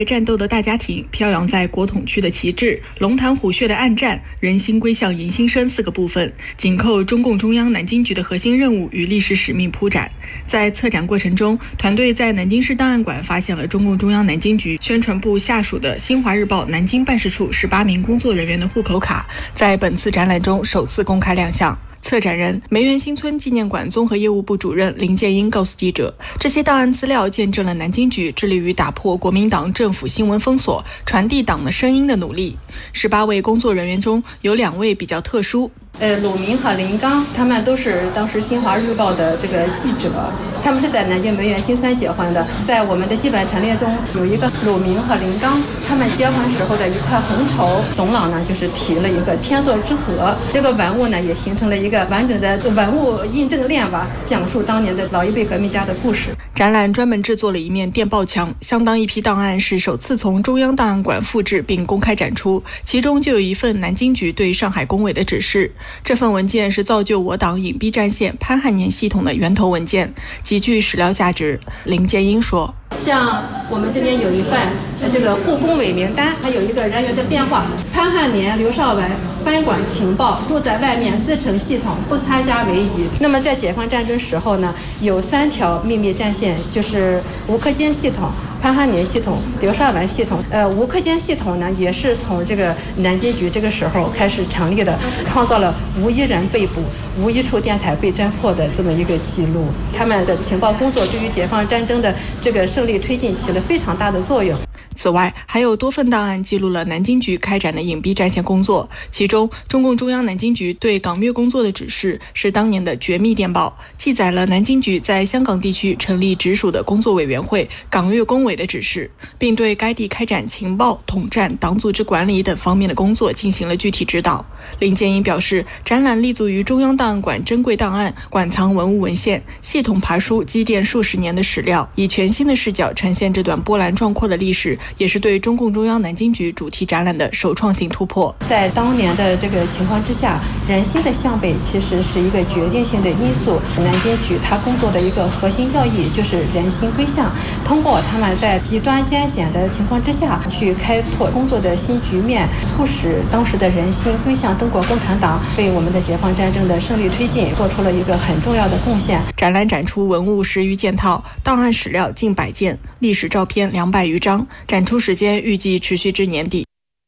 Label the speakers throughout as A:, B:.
A: 战斗的大家庭、飘扬在国统区的旗帜、龙潭虎穴的暗战、人心归向迎新生4个部分，紧扣中共中央南京局的核心任务与历史使命铺展。在策展过程中，团队在南京市档案馆发现了中共中央南京局宣传部下属的新华日报南京办事处18名工作人员的户口卡，在本次展览中首次公开亮相。策展人梅园新村纪念馆综合业务部主任林建英告诉记者，这些档案资料见证了南京局致力于打破国民党政府新闻封锁、传递党的声音的努力。18位工作人员中有2位比较特殊。
B: 鲁明和林刚，他们都是当时新华日报的这个记者，他们是在南京梅园新村结婚的。在我们的基本陈列中有一个鲁明和林刚他们结婚时候的一块红绸，董老呢就是提了一个天作之合，这个文物呢也形成了一个完整的文物印证链吧，讲述当年的老一辈革命家的故事。
A: 展览专门制作了一面电报墙，相当一批档案是首次从中央档案馆复制并公开展出，其中就有一份南京局对上海工委的指示。这份文件是造就我党隐蔽战线潘汉年系统的源头文件，极具史料价值。林建英说，
B: 像我们这边有一份这个护工委名单，还有一个人员的变化。潘汉年、刘少文分管情报，住在外面，自成系统，不参加维仪。那么在解放战争时候呢，有3条秘密战线，就是吴克坚系统、潘汉年系统、刘少文系统。吴克坚系统呢，也是从这个南京局这个时候开始成立的，创造了无一人被捕、无一处电台被侦破的这么一个记录。他们的情报工作对于解放战争的这个胜利推进起了非常大的作用。
A: 此外，还有多份档案记录了南京局开展的隐蔽战线工作，其中中共中央南京局对港粤工作的指示是当年的绝密电报，记载了南京局在香港地区成立直属的工作委员会港粤工委的指示，并对该地开展情报、统战、党组织管理等方面的工作进行了具体指导。林建英表示，展览立足于中央档案馆珍贵档案，馆藏文物文献，系统爬书积淀数十年的史料，以全新的视角呈现这段波澜壮阔的历史，也是对中共中央南京局主题展览的首创性突破。
B: 在当年的这个情况之下，人心的向北其实是一个决定性的因素。南京局它工作的一个核心要义就是人心归向，通过他们在极端艰险的情况之下去开拓工作的新局面，促使当时的人心归向中国共产党，为我们的解放战争的胜利推进做出了一个很重要的贡献。
A: 展览展出文物10余件套，档案史料近100件，历史照片200余张，展出时间预计持续至年底。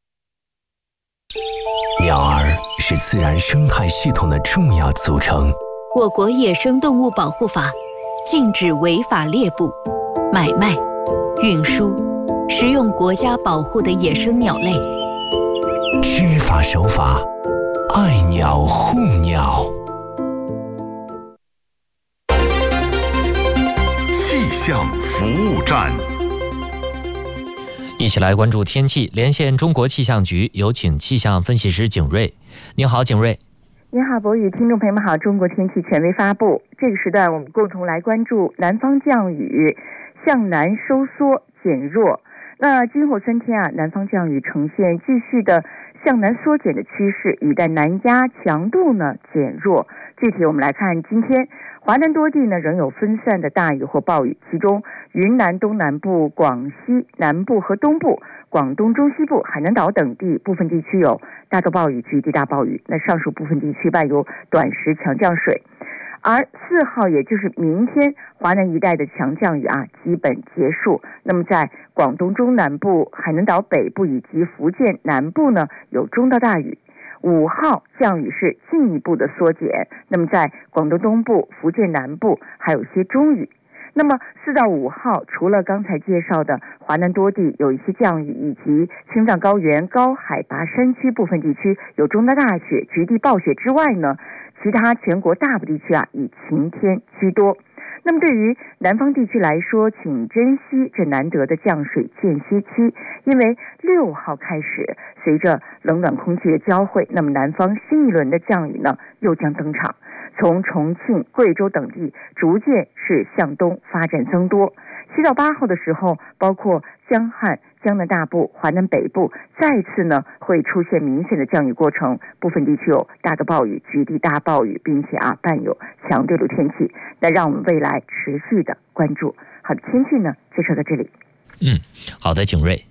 C: 鸟儿是自然生态系统的重要组成。
D: 我国野生动物保护法禁止违法猎捕、买卖、运输、食用国家保护的野生鸟类。
C: 知法守法，爱鸟护鸟。
E: 气象服务站，
F: 一起来关注天气，连线中国气象局，有请气象分析师景瑞。您好，景瑞。
G: 您好，博宇，听众朋友们好。中国天气权威发布，这个时段我们共同来关注南方降雨向南收缩减弱。那今后3天南方降雨呈现继续的向南缩减的趋势，雨带南压，强度呢减弱。具体我们来看，今天华南多地呢仍有分散的大雨或暴雨，其中云南东南部、广西南部和东部、广东中西部、海南岛等地部分地区有大到暴雨及地大暴雨，那上述部分地区伴有短时强降水。而4号也就是明天，华南一带的强降雨基本结束。那么在广东中南部、海南岛北部以及福建南部呢有中到大雨。5号降雨是进一步的缩减，那么在广东东部、福建南部还有些中雨。那么4到5号，除了刚才介绍的华南多地有一些降雨，以及青藏高原高海拔山区部分地区有中到大雪、局地暴雪之外呢，其他全国大部地区以晴天居多。那么对于南方地区来说，请珍惜这难得的降水间歇期，因为6号开始，随着冷暖空气的交汇，那么南方新一轮的降雨呢又将登场，从重庆、贵州等地逐渐是向东发展增多。7到8号的时候，包括江汉、江南大部、华南北部再次呢会出现明显的降雨过程，部分地区有大的暴雨、局地大暴雨，并且伴有强对流天气。那让我们未来持续的关注。好的，天气呢介绍到这里。
F: 好的，景瑞。